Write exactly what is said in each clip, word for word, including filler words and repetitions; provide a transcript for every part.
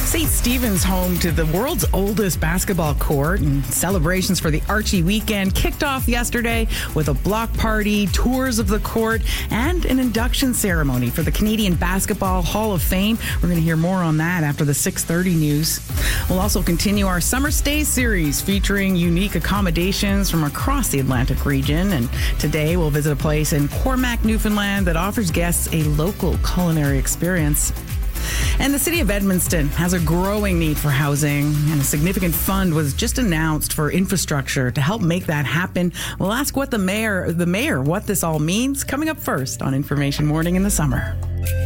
Saint Stephen's home to the world's oldest basketball court, and celebrations for the Archie weekend kicked off yesterday with a block party, tours of the court, and an induction ceremony for the Canadian Basketball Hall of Fame. We're going to hear more on that after the six thirty news. We'll also continue our Summer Stay series featuring unique accommodations from across the Atlantic region. And today we'll visit a place in Cormac, Newfoundland that offers guests a local culinary experience. And the city of Edmundston has a growing need for housing, and a significant fund was just announced for infrastructure to help make that happen. We'll ask what the mayor, the mayor, what this all means, coming up first on Information Morning in the Summer.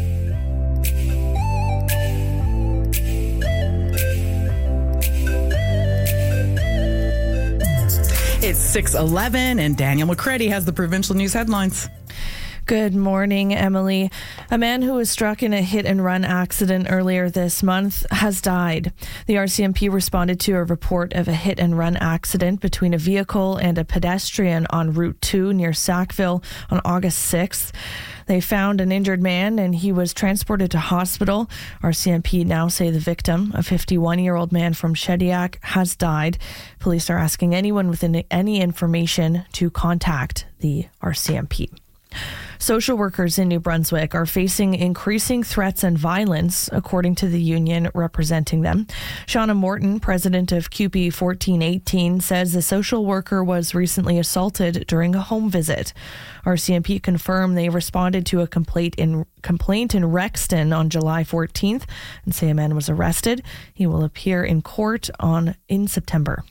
It's six eleven, and Danielle McCready has the provincial news headlines. Good morning, Emily. A man who was struck in a hit-and-run accident earlier this month has died. The R C M P responded to a report of a hit-and-run accident between a vehicle and a pedestrian on Route two near Sackville on August sixth. They found an injured man and he was transported to hospital. R C M P now say the victim, a fifty-one-year-old man from Shediac, has died. Police are asking anyone with any information to contact the R C M P. Social workers in New Brunswick are facing increasing threats and violence, according to the union representing them. Shauna Morton, president of C U P E fourteen eighteen, says the social worker was recently assaulted during a home visit. R C M P confirmed they responded to a complaint in complaint in Rexton on July fourteenth and say a man was arrested. He will appear in court on in September.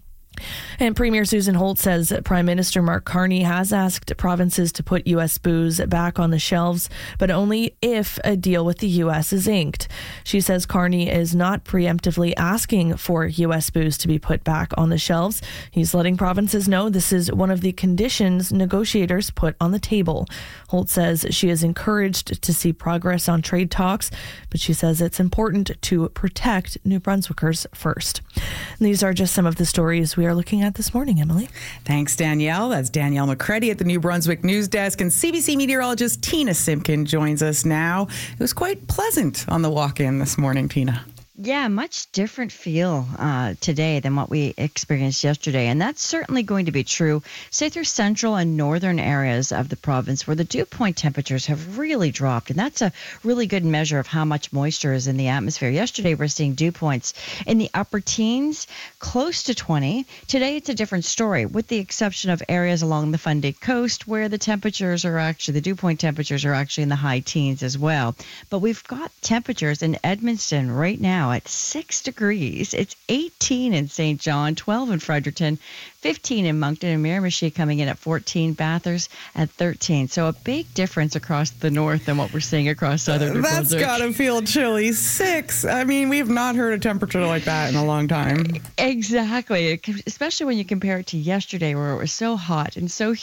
And Premier Susan Holt says Prime Minister Mark Carney has asked provinces to put U S booze back on the shelves, but only if a deal with the U S is inked. She says Carney is not preemptively asking for U S booze to be put back on the shelves. He's letting provinces know this is one of the conditions negotiators put on the table. Holt says she is encouraged to see progress on trade talks, but she says it's important to protect New Brunswickers first. And these are just some of the stories we are looking at this morning, Emily. Thanks, Danielle. That's Danielle McCready at the New Brunswick News Desk, and C B C meteorologist Tina Simpkin joins us now. It was quite pleasant on the walk-in this morning, Tina. Yeah, much different feel uh, today than what we experienced yesterday. And that's certainly going to be true, say, through central and northern areas of the province where the dew point temperatures have really dropped. And that's a really good measure of how much moisture is in the atmosphere. Yesterday, we're seeing dew points in the upper teens, close to twenty. Today, it's a different story, with the exception of areas along the Fundy Coast where the temperatures are actually, the dew point temperatures are actually in the high teens as well. But we've got temperatures in Edmundston right now at six degrees. It's eighteen in Saint John, twelve in Fredericton, fifteen in Moncton, and Miramichi coming in at fourteen, Bathurst at thirteen. So a big difference across the north than what we're seeing across southern New That's Brunswick. gotta feel chilly. Six. I mean, we have not heard a temperature like that in a long time. Exactly, especially when you compare it to yesterday where it was so hot and so